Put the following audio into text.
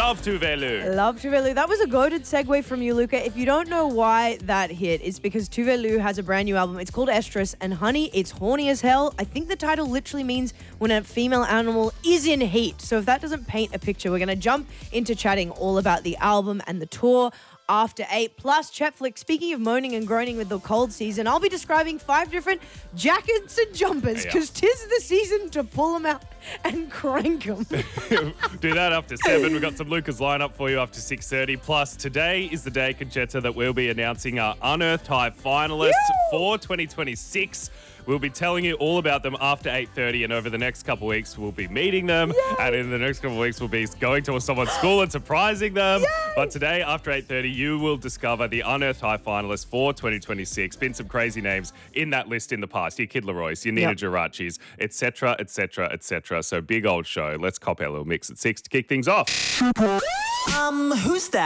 Love Tuvalu. Love Tuvalu. That was a goated segue from you, Luca. If you don't know why that hit, it's because Tuvalu has a brand new album. It's called Estrus, and honey, it's horny as hell. I think the title literally means when a female animal is in heat. So if that doesn't paint a picture, we're going to jump into chatting all about the album and the tour after 8. Plus, Chetflix, speaking of moaning and groaning with the cold season, I'll be describing 5 different jackets and jumpers because 'tis the season to pull them out and crank them. Do that after 7. We've got some Lucas lineup for you after 6:30. Plus, today is the day, Conchetta, that we'll be announcing our Unearthed High finalists for 2026. We'll be telling you all about them after 8:30, and over the next couple of weeks, we'll be meeting them. Yay! And in the next couple of weeks, we'll be going to someone's school and surprising them. Yay! But today, after 8:30, you will discover the Unearthed High finalists for 2026. Been some crazy names in that list in the past. Your Kid Leroy's, your Nina Girachis, etc., etc., etc. So big old show. Let's cop our little mix at 6 to kick things off. Who's that?